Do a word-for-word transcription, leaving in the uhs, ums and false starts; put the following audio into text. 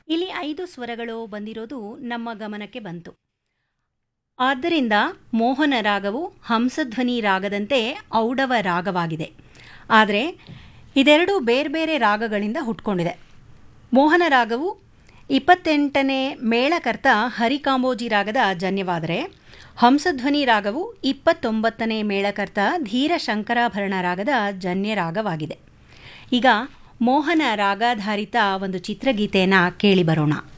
ಇಲ್ಲಿ ಐದು ಸ್ವರಗಳು ಬಂದಿರೋದು ನಮ್ಮ ಗಮನಕ್ಕೆ ಬಂತು. ಆದ್ದರಿಂದ ಮೋಹನ ರಾಗವು ಹಂಸಧ್ವನಿ ರಾಗದಂತೆ ಔಡವ ರಾಗವಾಗಿದೆ. ಆದರೆ ಇದೆರಡೂ ಬೇರೆ ಬೇರೆ ರಾಗಗಳಿಂದ ಹುಟ್ಕೊಂಡಿದೆ. ಮೋಹನ ರಾಗವು ಇಪ್ಪತ್ತೆಂಟನೇ ಮೇಳಕರ್ತ ಹರಿಕಾಂಬೋಜಿ ರಾಗದ ಜನ್ಯವಾದರೆ, ಹಂಸಧ್ವನಿ ರಾಗವು ಇಪ್ಪತ್ತೊಂಬತ್ತನೇ ಮೇಳಕರ್ತ ಧೀರ ಶಂಕರಾಭರಣ ರಾಗದ ಜನ್ಯ ರಾಗವಾಗಿದೆ. ಈಗ ಮೋಹನ ರಾಗಾಧಾರಿತ ಒಂದು ಚಿತ್ರಗೀತೆಯನ್ನು ಕೇಳಿ ಬರೋಣ.